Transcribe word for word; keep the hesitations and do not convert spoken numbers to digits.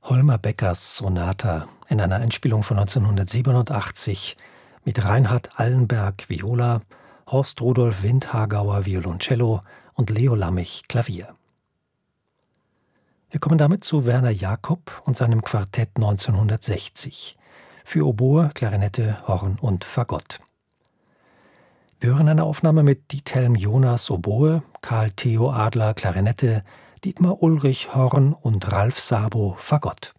Holmer Beckers Sonata in einer Einspielung von neunzehnhundertsiebenundachtzig mit Reinhard Allenberg Viola, Horst Rudolf Windhagauer Violoncello und Leo Lammich Klavier. Wir kommen damit zu Werner Jakob und seinem Quartett neunzehnhundertsechzig für Oboe, Klarinette, Horn und Fagott. Wir hören eine Aufnahme mit Diethelm Jonas Oboe, Karl Theo Adler Klarinette, Dietmar Ulrich Horn und Ralf Sabo Fagott.